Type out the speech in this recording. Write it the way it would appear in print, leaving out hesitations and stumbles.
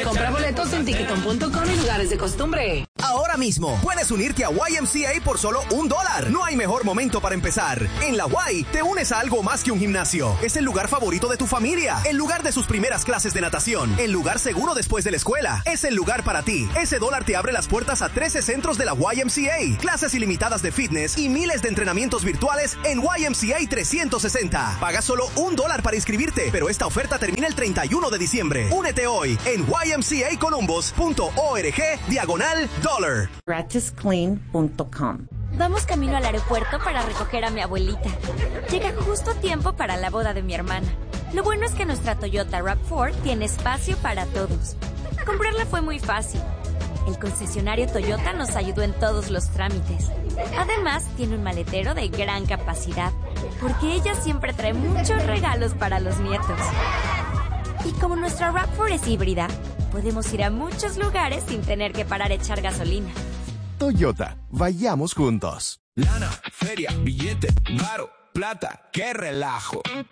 Compra boletos en ticketon.com y lugares de costumbre. Ahora mismo puedes unirte a YMCA por solo $1. No hay mejor momento para empezar. En la Y te unes a algo más que un gimnasio. Es el lugar favorito de tu familia, el lugar de sus primeras clases de natación, el lugar seguro después de la escuela. Es el lugar para ti. Ese dólar te abre las puertas a 13 centros de la YMCA, clases ilimitadas de fitness y miles de entrenamientos virtuales en YMCA 360. Paga solo $1 para inscribirte, pero esta oferta termina el 31 de diciembre. Únete hoy en ymcacolumbus.org/dollar. GratisClean.com. Vamos camino al aeropuerto para recoger a mi abuelita. Llega justo a tiempo para la boda de mi hermana. Lo bueno es que nuestra Toyota RAV4 tiene espacio para todos. Comprarla fue muy fácil. El concesionario Toyota nos ayudó en todos los trámites. Además, tiene un maletero de gran capacidad, porque ella siempre trae muchos regalos para los nietos. Y como nuestra RAV4 es híbrida, podemos ir a muchos lugares sin tener que parar a echar gasolina. Toyota, vayamos juntos. Lana, feria, billete, varo, plata, qué relajo.